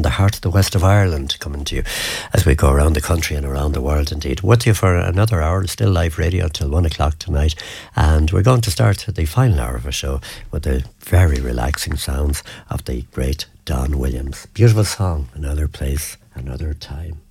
the heart of the west of Ireland, coming to you as we go around the country and around the world indeed. With you for another hour, still live radio until 1 o'clock tonight, and we're going to start the final hour of a show with the very relaxing sounds of the great Don Williams. Beautiful song, Another Place, Another Time.